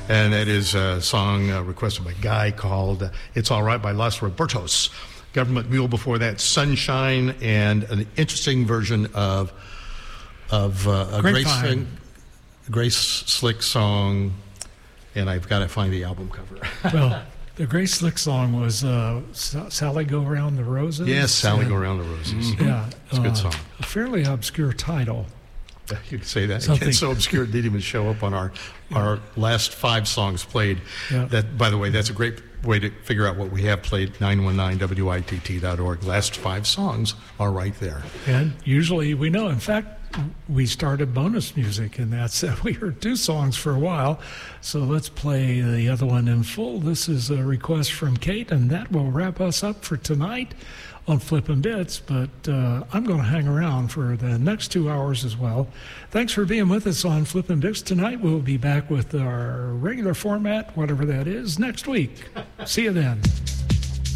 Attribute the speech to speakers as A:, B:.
A: And that is a song requested by Guy called It's All Right by Los Robertos. Government Mule before that, Sunshine, and an interesting version of a Grace Slick song, and I've got to find the album cover.
B: Well, the Grace Slick song was Sally Go Around the Roses?
A: Yes, Sally Go Around the Roses.
B: Yeah.
A: It's a good song.
B: A fairly obscure title.
A: You could say that. It's so obscure it didn't even show up on our last 5 songs played.
B: Yeah.
A: That, by the way, that's a great way to figure out what we have played, 919witt.org. Last 5 songs are right there.
B: And usually we know. In fact, we started bonus music, and that's we heard 2 songs for a while. So let's play the other one in full. This is a request from Kate, and that will wrap us up for tonight on Flippin' Bits, but I'm going to hang around for the next 2 hours as well. Thanks for being with us on Flippin' Bits tonight. We'll be back with our regular format, whatever that is, next week. See you then.